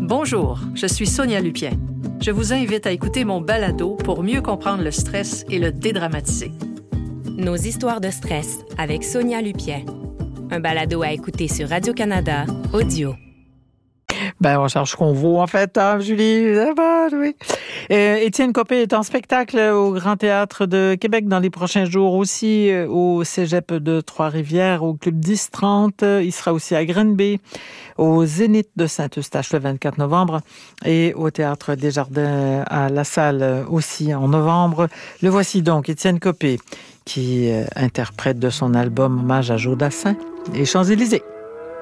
Bonjour, je suis Sonia Lupien. Je vous invite à écouter mon balado pour mieux comprendre le stress et le dédramatiser. Nos histoires de stress avec Sonia Lupien. Un balado à écouter sur Radio-Canada Audio. On cherche ce qu'on vaut, en fait, hein, Julie. Oui. Étienne Copé est en spectacle au Grand Théâtre de Québec dans les prochains jours, aussi au Cégep de Trois-Rivières, au Club 10-30. Il sera aussi à Granby, au Zénith de Saint-Eustache le 24 novembre et au Théâtre des Jardins à La Salle aussi en novembre. Le voici donc, Étienne Copé, qui interprète de son album Hommage à Joe Dassin, Les Champs-Élysées.